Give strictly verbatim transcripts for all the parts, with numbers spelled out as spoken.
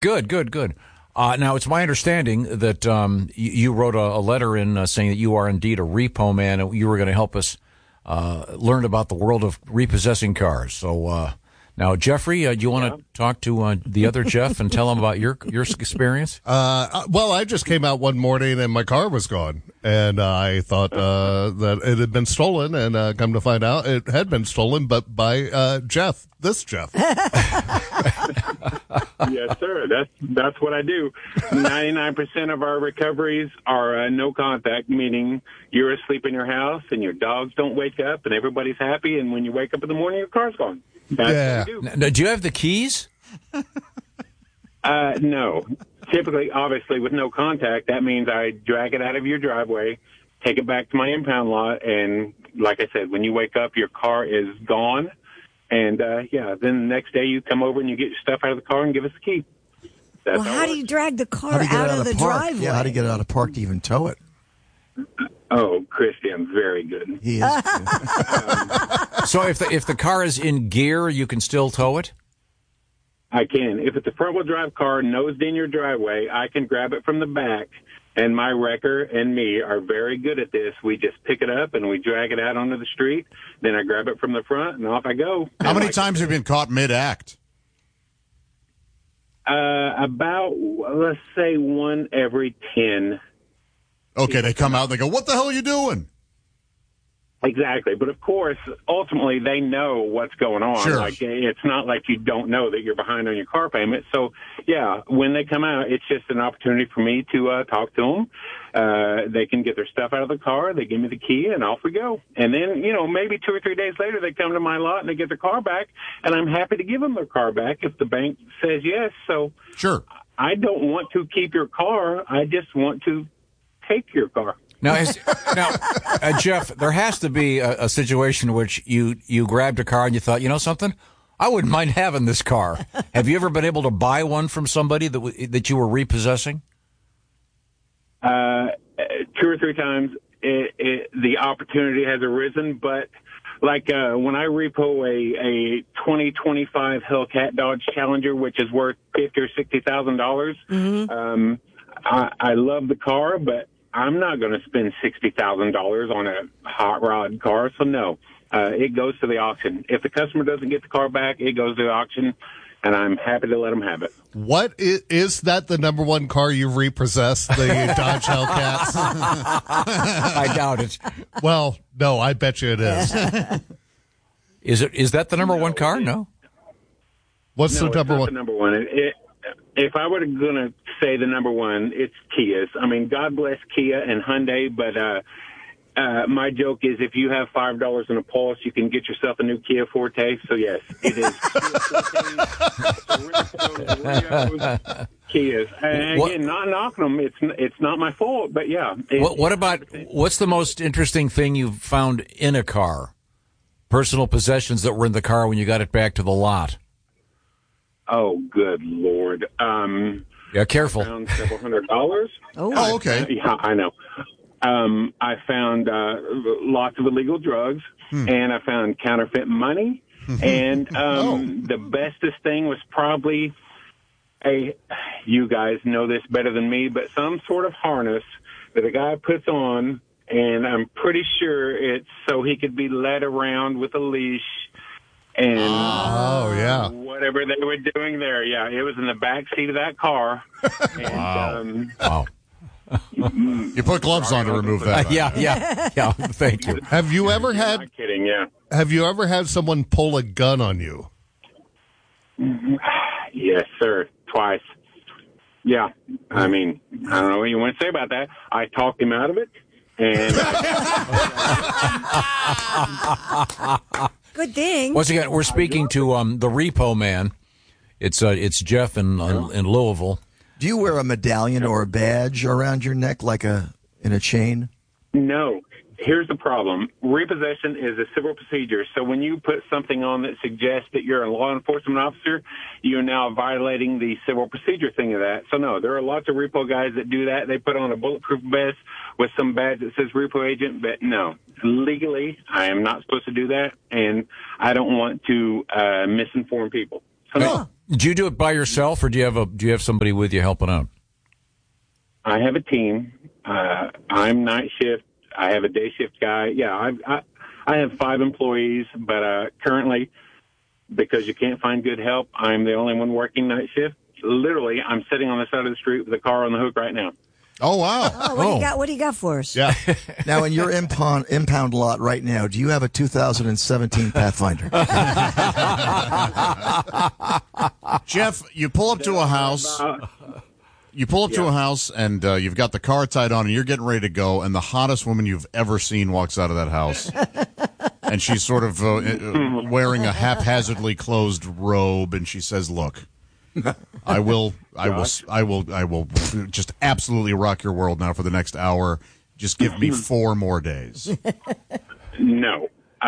Good, good, good. Uh, now, it's my understanding that um, you, you wrote a, a letter in uh, saying that you are indeed a repo man, and you were going to help us uh, learn about the world of repossessing cars. So uh, now, Jeffrey, uh, do you want to yeah. talk to uh, the other Jeff and tell him about your your experience? Uh, well, I just came out one morning and my car was gone, and uh, I thought uh, that it had been stolen, and uh, come to find out it had been stolen, but by uh, Jeff, this Jeff. Yes, sir. That's that's what I do. ninety-nine percent of our recoveries are uh, no contact, meaning you're asleep in your house and your dogs don't wake up and everybody's happy, and when you wake up in the morning, your car's gone. That's yeah. what we do. Now, do you have the keys? Uh, no. Typically, obviously, with no contact, that means I drag it out of your driveway, take it back to my impound lot, and like I said, when you wake up, your car is gone. And, uh, yeah, then the next day you come over and you get your stuff out of the car and give us the key. That's well, how do you drag the car out, out of, of the park? driveway? Yeah, how do you get it out of park to even tow it? Oh, Christian's very good. He is. um, so if the, if the car is in gear, you can still tow it? I can. If it's a front-wheel drive car nosed in your driveway, I can grab it from the back. And my wrecker and me are very good at this. We just pick it up and we drag it out onto the street. Then I grab it from the front and off I go. How and many like, times have you been caught mid-act? Uh, about, let's say, one every ten. Okay, they come out and they go, what the hell are you doing? Exactly. But, of course, ultimately they know what's going on. Sure. Like, it's not like you don't know that you're behind on your car payment. So, yeah, when they come out, it's just an opportunity for me to uh, talk to them. Uh, they can get their stuff out of the car. They give me the key, and off we go. And then, you know, maybe two or three days later, they come to my lot and they get their car back, and I'm happy to give them their car back if the bank says yes. So, sure, I don't want to keep your car. I just want to take your car. Now, is, now uh, Jeff, there has to be a, a situation in which you, you grabbed a car and you thought, you know something? I wouldn't mind having this car. Have you ever been able to buy one from somebody that w- that you were repossessing? Uh, two or three times it, it, the opportunity has arisen, but like uh, when I repo a, a twenty twenty-five Hellcat Dodge Challenger, which is worth fifty or sixty thousand dollars, mm-hmm. um, I, I love the car, but I'm not going to spend sixty thousand dollars on a hot rod car, so no. Uh, it goes to the auction. If the customer doesn't get the car back, it goes to the auction, and I'm happy to let them have it. What is, is that the number one car you've repossessed, the Dodge Hellcats? I doubt it. Well, no, I bet you it is. Is it? Is that the number no, one car? It, no. What's no, the number it's not one? The number one. It, it, if I were going to say the number one, it's Kia's. I mean, God bless Kia and Hyundai, but uh, uh, my joke is if you have five dollars in a pulse, you can get yourself a new Kia Forte. So, yes, it is Kia's. And What- again, not knocking them. It's, it's not my fault, but, yeah. It, What, what about, what's the most interesting thing you've found in a car? Personal possessions that were in the car when you got it back to the lot. Oh, good Lord. Um, Yeah, careful. I found several hundred dollars. Oh, Oh, okay. Yeah, I know. Um, I found uh, lots of illegal drugs, Hmm. and I found counterfeit money. And um, the bestest thing was probably a, you guys know this better than me, but some sort of harness that a guy puts on, and I'm pretty sure it's so he could be led around with a leash. And Oh, yeah. whatever they were doing there, yeah, it was in the back seat of that car. And, Wow. Um, Wow. You put gloves on to remove that. Yeah, yeah, yeah. Thank you. Have you ever I'm had not kidding, yeah. Have you ever had someone pull a gun on you? Yes, sir. Twice. Yeah. I mean, I don't know what you want to say about that. I talked him out of it. And good thing. Once again, we're speaking to um, the Repo Man. It's uh, it's Jeff in uh, in Louisville. Do you wear a medallion or a badge around your neck, like a in a chain? no. Here's the problem. Repossession is a civil procedure. So when you put something on that suggests that you're a law enforcement officer, you're now violating the civil procedure thing of that. So no, there are lots of repo guys that do that. They put on a bulletproof vest with some badge that says repo agent, but no, legally I am not supposed to do that, and I don't want to uh, misinform people. So no. Do you do it by yourself, or do you have a do you have somebody with you helping out? I have a team. Uh, I'm night shift. I have a day shift guy. Yeah, I've, I I have five employees, but uh, currently, because you can't find good help, I'm the only one working night shift. Literally, I'm sitting on the side of the street with a car on the hook right now. Oh, wow. Oh, what do you got? What do you got for us? Yeah. Now, in your impound, impound lot right now, do you have a two thousand seventeen Pathfinder? Jeff, you pull up to a house. You pull up to a house, and uh, you've got the car tied on, and you're getting ready to go, and the hottest woman you've ever seen walks out of that house. And she's sort of uh, uh, wearing a haphazardly closed robe, and she says, "Look, I will, I will, I will, I will just absolutely rock your world now for the next hour. Just give me four more days." No.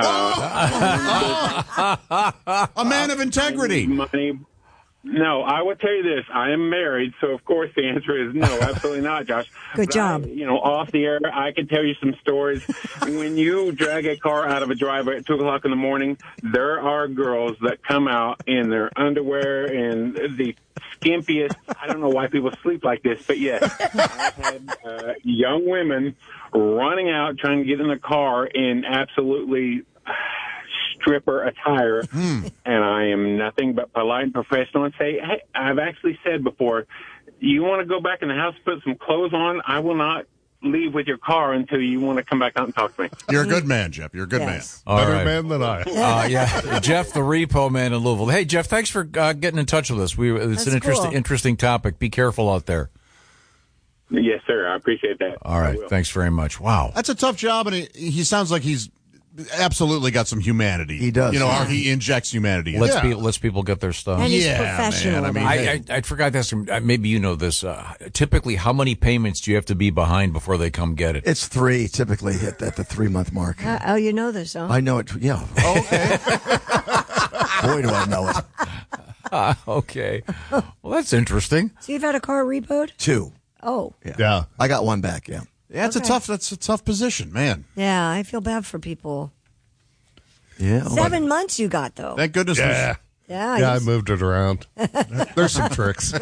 Uh, A man of integrity. Money. No, I will tell you this. I am married, so of course the answer is no, absolutely not, Josh. Good But job. I, you know, off the air, I can tell you some stories. When you drag a car out of a driveway at two o'clock in the morning, there are girls that come out in their underwear and the skimpiest. I don't know why people sleep like this, but yes, I've had uh, young women running out trying to get in the car in absolutely stripper attire, Hmm. and I am nothing but polite and professional and say, hey, I've actually said before, you want to go back in the house, put some clothes on, I will not leave with your car until you want to come back out and talk to me. You're a good man, Jeff. You're a good Yes. All Better right. man than I. Uh, yeah, Jeff, the repo man in Louisville. Hey, Jeff, thanks for uh, getting in touch with us. We it's That's an interesting cool. interesting topic. Be careful out there. Yes, sir. I appreciate that. All I right, will. thanks very much. Wow. That's a tough job, and he, he sounds like he's absolutely got some humanity. He does. You know, Yeah. or he injects humanity. Let's Yeah. be let's people get their stuff. And he's Yeah, professional. man, I mean, about I, it. I I forgot to ask him. uh, Maybe you know this. Uh, typically, how many payments do you have to be behind before they come get it? It's three, typically hit at the three month mark. Uh, oh, you know this, huh? I know it. Yeah. Oh, okay. Boy, do I know it. Uh, okay. Well, that's interesting. So you've had a car repoed? Two. Oh, Yeah. I got one back, yeah. Yeah, it's Okay. a tough. That's a tough position, man. yeah. I feel bad for people. Yeah. Seven months you got though. Thank goodness. Yeah. there's- Yeah. Yeah, I he's- moved it around. There's some tricks.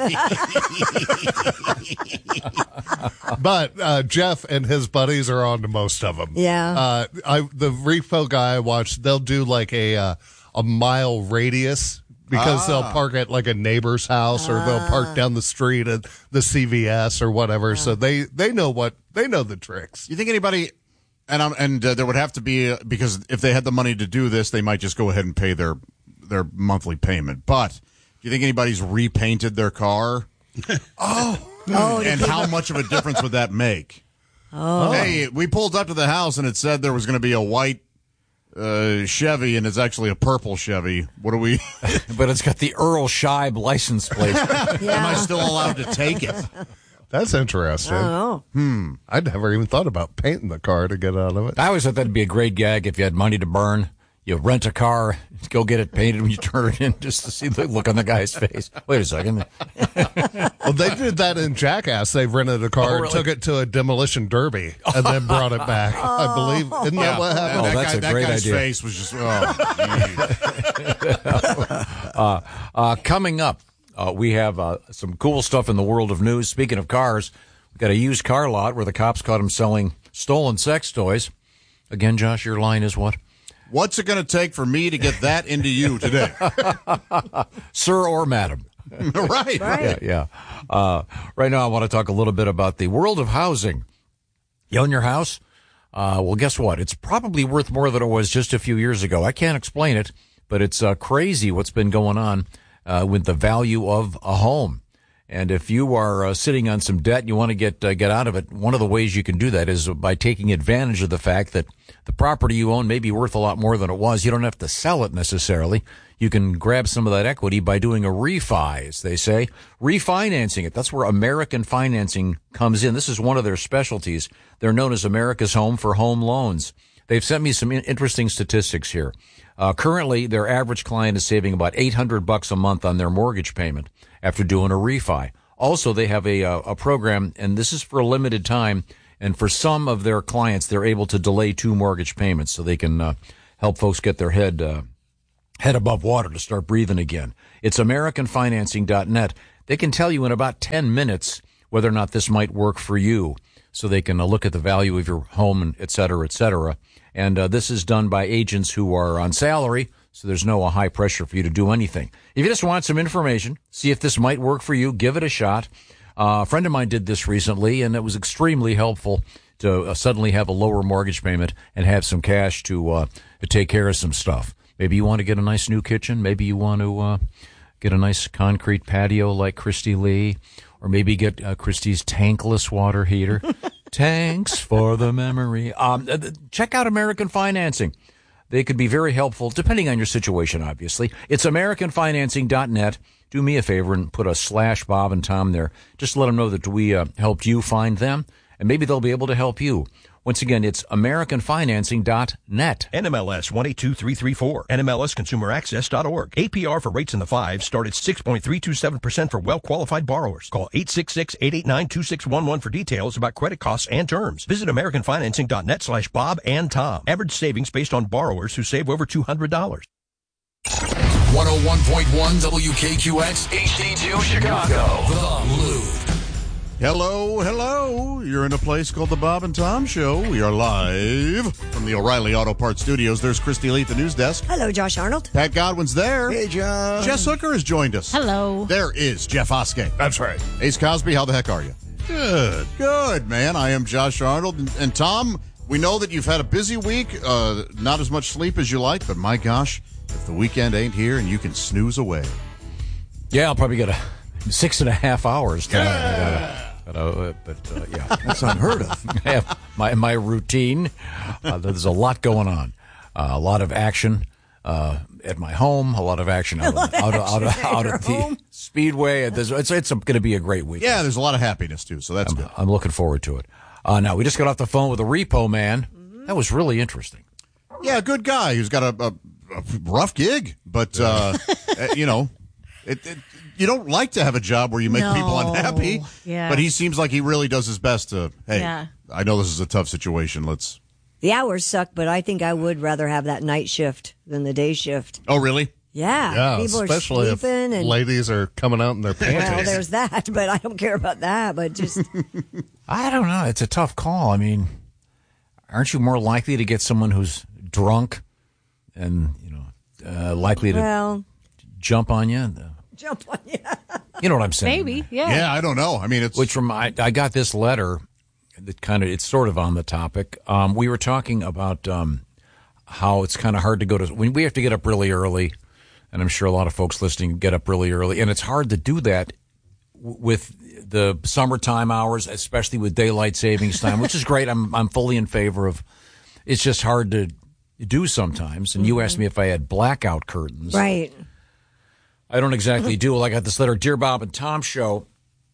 But uh, Jeff and his buddies are on to most of them. Yeah. Uh, I the repo guy I watched, they'll do like a uh, a mile radius because they'll park at like a neighbor's house or they'll park down the street at the C V S or whatever. So they they know what they know the tricks. You think anybody? And I'm, and uh, there would have to be uh, because if they had the money to do this, they might just go ahead and pay their their monthly payment. But do you think anybody's repainted their car? oh, And how much of a difference would that make? Oh. Hey, we pulled up to the house and it said there was going to be a white uh, Chevy, and it's actually a purple Chevy. What do we? But it's got the Earl Scheib license plate. Am I still allowed to take it? That's interesting. oh. I'd never even thought about painting the car to get out of it. I always thought that'd be a great gag if you had money to burn. You rent a car, go get it painted when you turn it in just to see the look on the guy's face. Wait a second. Well, they did that in Jackass. They rented a car, Oh, really? and took it to a demolition derby, and then brought it back. I believe. Isn't that what happened? Oh, that that's guy, a that great guy's idea. face was just. Oh, geez. Uh, coming up, uh, we have uh, some cool stuff in the world of news. Speaking of cars, we've got a used car lot where the cops caught him selling stolen sex toys. Again, Josh, your line is what? What's it going to take for me to get that into you today? Sir or madam? right. Yeah, yeah. Uh, right now, I want to talk a little bit about the world of housing. You own your house? Uh, well, guess what? It's probably worth more than it was just a few years ago. I can't explain it, but it's uh, crazy what's been going on uh, with the value of a home. And if you are uh, sitting on some debt and you want to get uh, get out of it, one of the ways you can do that is by taking advantage of the fact that the property you own may be worth a lot more than it was. You don't have to sell it necessarily. You can grab some of that equity by doing a refi, as they say, refinancing it. That's where American Financing comes in. This is one of their specialties. They're known as America's Home for Home Loans. They've sent me some interesting statistics here. Uh, currently, their average client is saving about eight hundred bucks a month on their mortgage payment after doing a refi. Also, they have a, a program, and this is for a limited time, and for some of their clients, they're able to delay two mortgage payments so they can uh, help folks get their head uh, head above water to start breathing again. It's American Financing dot net. They can tell you in about ten minutes whether or not this might work for you, so they can uh, look at the value of your home, and et cetera, et cetera. And uh, this is done by agents who are on salary, so there's no uh, high pressure for you to do anything. If you just want some information, see if this might work for you, give it a shot. Uh, a friend of mine did this recently, and it was extremely helpful to uh, suddenly have a lower mortgage payment and have some cash to, uh, to take care of some stuff. Maybe you want to get a nice new kitchen. Maybe you want to uh, get a nice concrete patio like Christy Lee, or maybe get uh, Christy's tankless water heater. Tanks for the memory. Um, check out American Financing. They could be very helpful, depending on your situation, obviously. It's American Financing dot net. Do me a favor and put a slash Bob and Tom there. Just let them know that we uh, helped you find them, and maybe they'll be able to help you. Once again, it's American Financing dot net. N M L S one eight two three three four. N M L S Consumer Access dot org. A P R for rates in the fives start at six point three two seven percent for well-qualified borrowers. Call eight six six, eight eight nine, two six one one for details about credit costs and terms. Visit American Financing dot net slash Bob and Tom. Average savings based on borrowers who save over two hundred dollars. one oh one point one W K Q X H D two Chicago. The Loop. Hello, hello. You're in a place called the Bob and Tom Show. We are live from the O'Reilly Auto Parts Studios. There's Christy Lee at the news desk. Hello, Josh Arnold. Pat Godwin's there. Hey, John. Jess Hooker has joined us. Hello. There is Jeff Oskey. That's right. Ace Cosby, how the heck are you? Good. Good, man. I am Josh Arnold. And, and Tom, we know that you've had a busy week, uh, not as much sleep as you like, but my gosh, if the weekend ain't here and you can snooze away. Yeah, I'll probably get a six and a half hours tonight. Yeah. But, uh, but uh, yeah, that's unheard of. I have my my routine. Uh, there's a lot going on, uh, a lot of action uh, at my home, a lot of action out of, out of, out of, out of the home. Speedway. There's, it's it's going to be a great week. Yeah, there's a lot of happiness too, so that's I'm, good. I'm looking forward to it. Uh, now we just got off the phone with a repo man. Mm-hmm. That was really interesting. Yeah, good guy who's got a, a, a rough gig, but uh, you know, it. it You don't like to have a job where you make no. people unhappy, yeah. but he seems like he really does his best to, hey, yeah. I know this is a tough situation. Let's. The hours suck, but I think I would rather have that night shift than the day shift. Oh, really? Yeah. Yeah, people especially are if sleeping and ladies are coming out in their panties. well, there's that, but I don't care about that. But just I don't know. It's a tough call. I mean, aren't you more likely to get someone who's drunk and you know uh, likely to well, jump on you? jump on you. You know what I'm saying? Maybe, yeah. Yeah, I don't know. I mean, it's. Which from I, I got this letter that kind of it's sort of on the topic. Um, we were talking about um, how it's kind of hard to go to when we have to get up really early, and I'm sure a lot of folks listening get up really early, and it's hard to do that w- with the summertime hours, especially with daylight savings time, which is great. I'm I'm fully in favor of. It's just hard to do sometimes. And mm-hmm. you asked me if I had blackout curtains, Right. I don't exactly do. Well, I got this letter, Dear Bob and Tom Show.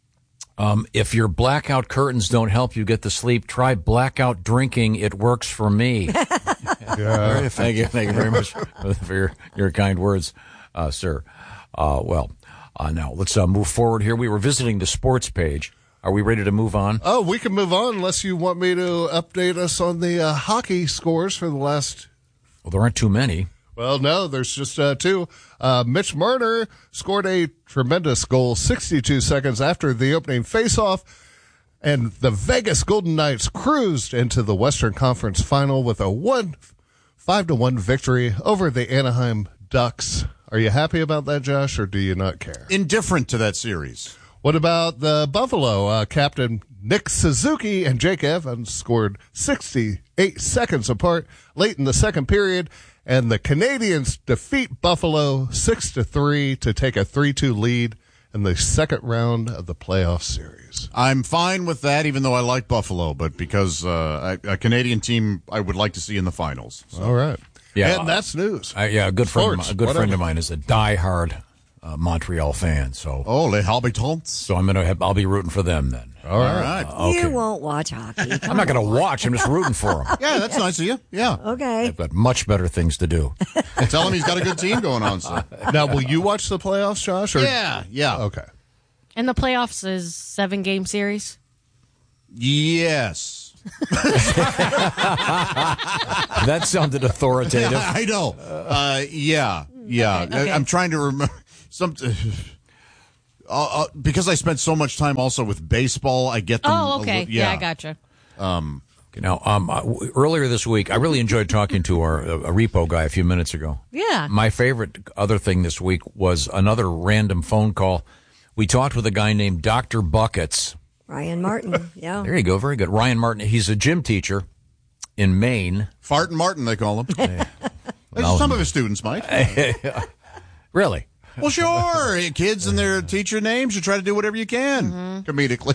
Um, if your blackout curtains don't help you get to sleep, try blackout drinking. It works for me. Yeah. Thank you. Thank you very much for your, your kind words, uh, sir. Uh, well, uh, now let's uh, move forward here. We were visiting the sports page. Are we ready to move on? Oh, we can move on unless you want me to update us on the uh, hockey scores for the last. Well, there aren't too many. Well, no, there's just uh, two. Uh, Mitch Marner scored a tremendous goal sixty-two seconds after the opening faceoff, and the Vegas Golden Knights cruised into the Western Conference Final with a one five to one victory over the Anaheim Ducks. Are you happy about that, Josh, or do you not care? Indifferent to that series. What about the Buffalo? Uh, Captain Nick Suzuki and Jake Evans scored sixty-eight seconds apart late in the second period. And the Canadians defeat Buffalo six to three to take a three two lead in the second round of the playoff series. I'm fine with that, even though I like Buffalo, but because uh, a, a Canadian team I would like to see in the finals. So. All right. Yeah, and that's news. Uh, yeah, a good friend, Sports, of, a good whatever. friend of mine is a diehard uh, Montreal fan. So, oh, Les Habitants. So I'm gonna have, I'll be rooting for them then. All right. All right. Uh, okay. You won't watch hockey. I'm not going to watch. I'm just rooting for him. Yeah, that's nice of you. Yeah. Okay. I've got much better things to do. Tell him he's got a good team going on. So. Now, will you watch the playoffs, Josh? Or? Yeah, yeah. Okay. And the playoffs is seven game series. Yes. That sounded authoritative. I know. Uh, yeah. Yeah, Okay, okay. I, I'm trying to remember some. Uh, uh, because I spent so much time also with baseball, I get them. Oh, a okay. little- Yeah, I gotcha. Um, Now, um, uh, w- earlier this week, I really enjoyed talking to our uh, a repo guy a few minutes ago. Yeah. My favorite other thing this week was another random phone call. We talked with a guy named Doctor Buckets. Ryan Martin. Yeah. There you go. Very good. Ryan Martin. He's a gym teacher in Maine. Fart and Martin, they call him. Well, There's some of his students, Mike. Really? Well, sure. Kids and their teacher names, you try to do whatever you can Mm-hmm. comedically.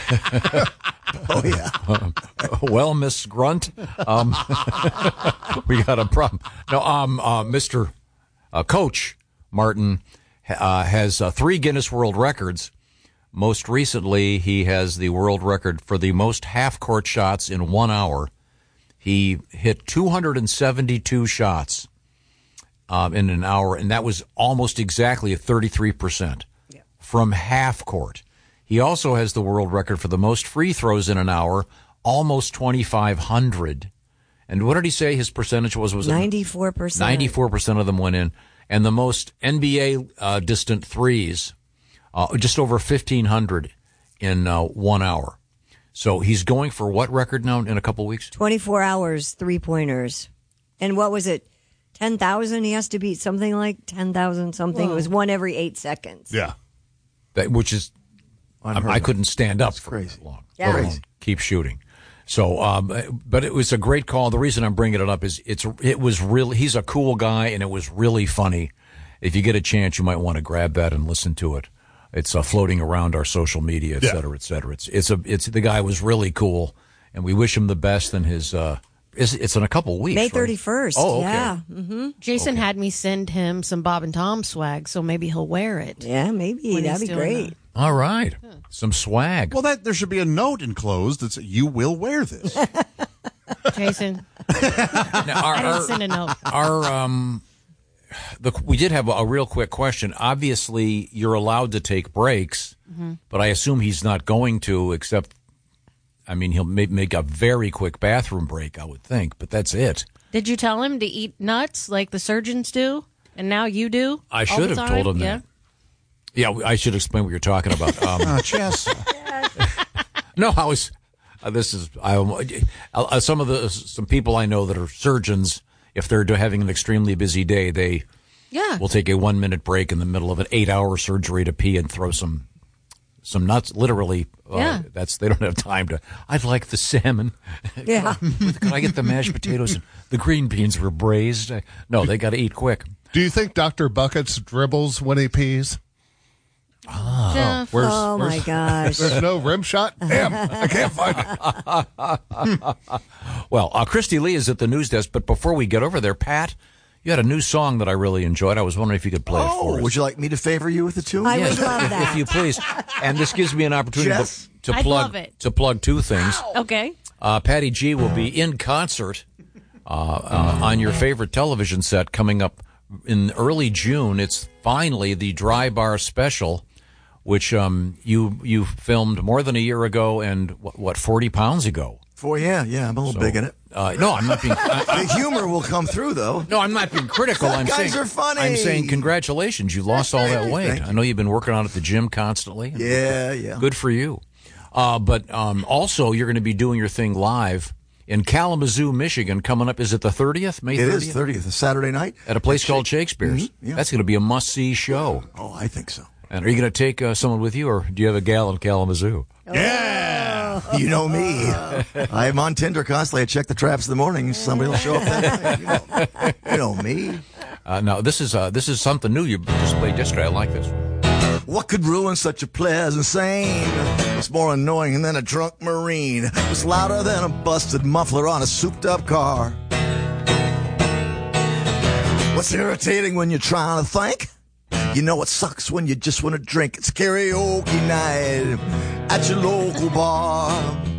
Oh, yeah. Uh, well, Miss Grunt, um, we got a problem. No, um, uh, Mister Uh, Coach Martin uh, has uh, three Guinness World Records. Most recently, he has the world record for the most half-court shots in one hour. He hit two hundred seventy-two shots um, in an hour, and that was almost exactly a thirty-three percent from half court. He also has the world record for the most free throws in an hour, almost twenty-five hundred. And what did he say his percentage was? Was it ninety-four percent. ninety-four percent of them went in. And the most N B A uh, distant threes, uh, just over fifteen hundred in uh, one hour. So he's going for what record now in a couple weeks? twenty-four hours, three pointers. And what was it? ten thousand? He has to beat something like ten thousand something. It was one every eight seconds. Yeah. That, which is, I, I couldn't stand up for crazy. that long. Yeah. Let alone keep shooting. So, um, but it was a great call. The reason I'm bringing it up is it's it was really, he's a cool guy, and it was really funny. If you get a chance, you might want to grab that and listen to it. It's uh, floating around our social media, et cetera, et cetera. It's it's a it's the guy was really cool, and we wish him the best in his. Uh, it's, it's in a couple weeks. May right? thirty-first. Oh, okay. Yeah. Mm-hmm. Jason had me send him some Bob and Tom swag, so maybe he'll wear it. Yeah, maybe. When That'd he's be doing great. that. All right, some swag. Well, that there should be a note enclosed that says, "You will wear this." Jason, Now, our, I our- didn't send a note. Our um, the we did have a, a real quick question. Obviously, you're allowed to take breaks, Mm-hmm. but I assume he's not going to. Except, I mean, he'll make, make a very quick bathroom break, I would think. But that's it. Did you tell him to eat nuts like the surgeons do, and now you do? I all should the have time? told him yeah. that. Yeah, I should explain what you're talking about. Um, Uh, chess. No, I was. Uh, this is I, uh, some of the some people I know that are surgeons. If they're having an extremely busy day, they Yeah. will take a one minute break in the middle of an eight hour surgery to pee and throw some some nuts. Literally, uh, Yeah. that's they don't have time to. I'd like the salmon. Yeah. Could I get the mashed potatoes? And the green beans were braised. No, they got to eat quick. Do you think Doctor Buckets dribbles when he pees? Jeff. Where's, Oh, my where's- gosh. There's no rim shot? Damn, I can't find it. Well, uh, Christy Lee is at the news desk, but before we get over there, Pat, you had a new song that I really enjoyed. I was wondering if you could play it Oh, for us. would you like me to favor you with the tune? I Yes, would love if, that. if you please. And this gives me an opportunity Jess? to, to I'd plug love it. to plug two things. Okay. Uh, Patty G will be in concert uh, uh, on your favorite television set coming up in early June. It's finally the Dry Bar Special, which um, you you filmed more than a year ago and what, what forty pounds ago. For yeah, yeah, I'm a little big in it. Uh, no, I'm not being. I, The humor will come through, though. no, I'm not being critical. I'm Guys saying are funny. I'm saying congratulations. You lost all that Thank you, weight. thank you. I know you've been working on it at the gym constantly. Yeah, yeah. Good for you. Uh, but um, also, you're going to be doing your thing live in Kalamazoo, Michigan, coming up. Is it the thirtieth? May It thirtieth? is thirtieth, a Saturday night. At a place called Shakespeare's. Mhm, yeah. That's going to be a must-see show. Oh, I think so. And are you going to take uh, someone with you, or do you have a gal in Kalamazoo? Yeah. You know me. I'm on Tinder constantly. I check the traps in the morning. Somebody will show up that night. You know, you know me. Uh, no, this is uh, this is something new you just played yesterday. I like this. What could ruin such a pleasant scene? What's more annoying than a drunk Marine? What's louder than a busted muffler on a souped-up car? What's irritating when you're trying to think? You know it sucks when you just want to drink. It's karaoke night at your local bar.